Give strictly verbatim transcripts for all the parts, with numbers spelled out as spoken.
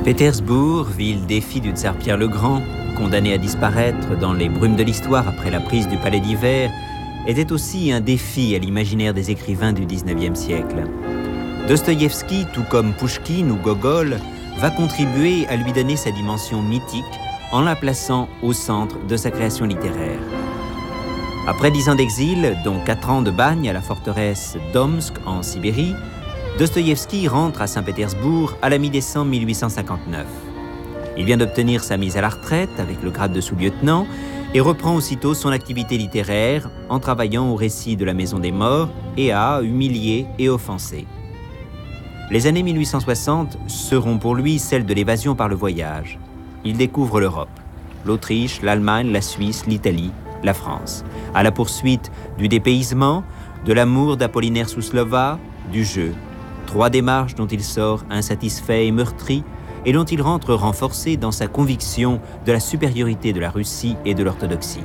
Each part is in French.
Pétersbourg, ville défi du tsar Pierre le Grand, condamné à disparaître dans les brumes de l'histoire après la prise du palais d'hiver, était aussi un défi à l'imaginaire des écrivains du dix-neuvième siècle. Dostoïevski, tout comme Pouchkine ou Gogol, va contribuer à lui donner sa dimension mythique en la plaçant au centre de sa création littéraire. Après dix ans d'exil, dont quatre ans de bagne à la forteresse d'Omsk en Sibérie, Dostoïevski rentre à Saint-Pétersbourg à la mi-décembre mille huit cent cinquante-neuf. Il vient d'obtenir sa mise à la retraite avec le grade de sous-lieutenant et reprend aussitôt son activité littéraire en travaillant au récit de la Maison des Morts et à humilier et offenser. Les années mille huit cent soixante seront pour lui celles de l'évasion par le voyage. Il découvre l'Europe, l'Autriche, l'Allemagne, la Suisse, l'Italie, la France, à la poursuite du dépaysement, de l'amour d'Apollinaire Souslova, du jeu. Trois démarches dont il sort insatisfait et meurtri et dont il rentre renforcé dans sa conviction de la supériorité de la Russie et de l'orthodoxie.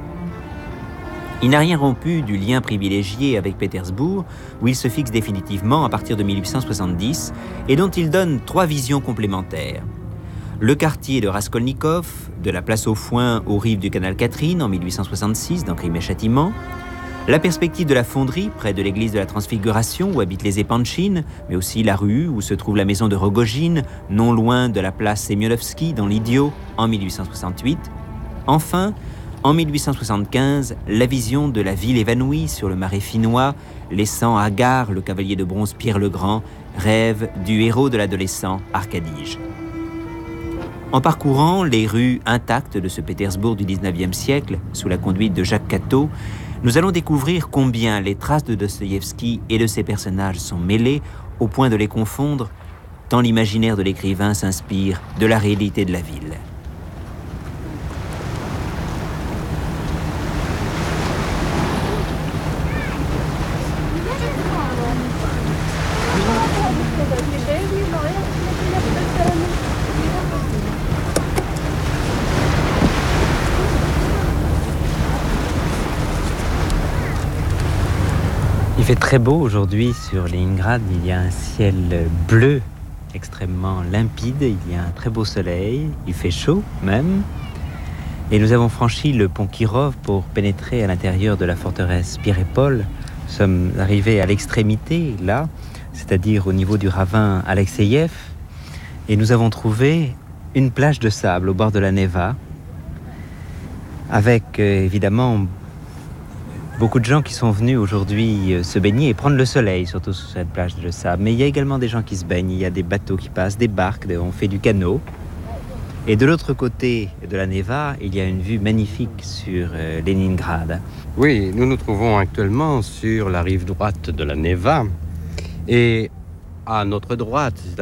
Il n'a rien rompu du lien privilégié avec Pétersbourg, où il se fixe définitivement à partir de mille huit cent soixante-dix et dont il donne trois visions complémentaires. Le quartier de Raskolnikov, de la place aux Foins aux rives du canal Catherine en mille huit cent soixante-six dans Crime et Châtiment, la perspective de la fonderie près de l'église de la Transfiguration où habitent les Épanchines, mais aussi la rue où se trouve la maison de Rogojine, non loin de la place Semionovski dans l'Idiot en mille huit cent soixante-huit. Enfin, en mille huit cent soixante-quinze, la vision de la ville évanouie sur le marais finnois, laissant hagard le cavalier de bronze Pierre le Grand, rêve du héros de l'adolescent Arkadige. En parcourant les rues intactes de ce Pétersbourg du dix-neuvième siècle, sous la conduite de Jacques Cateau, nous allons découvrir combien les traces de Dostoïevski et de ses personnages sont mêlées au point de les confondre, tant l'imaginaire de l'écrivain s'inspire de la réalité de la ville. Il fait très beau aujourd'hui sur Leningrad, il y a un ciel bleu extrêmement limpide, il y a un très beau soleil, il fait chaud même. Et nous avons franchi le pont Kirov pour pénétrer à l'intérieur de la forteresse Pierre et Paul. Nous sommes arrivés à l'extrémité, là, c'est-à-dire au niveau du ravin Alexeïev, et nous avons trouvé une plage de sable au bord de la Neva, avec euh, évidemment beaucoup de gens qui sont venus aujourd'hui se baigner et prendre le soleil, surtout sur cette plage de sable. Mais il y a également des gens qui se baignent, il y a des bateaux qui passent, des barques, on fait du canot. Et de l'autre côté de la Neva, il y a une vue magnifique sur euh, Leningrad. Oui, nous nous trouvons actuellement sur la rive droite de la Neva. Et à notre droite,